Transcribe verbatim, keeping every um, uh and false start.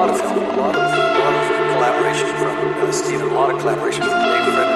lot of help, a lot of, a lot of collaboration from uh, Stephen, a lot of collaboration from Dave Fred